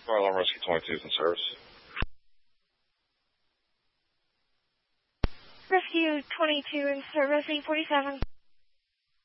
Fire Alarm Rescue 22 is in service. Rescue 22 in service, 847.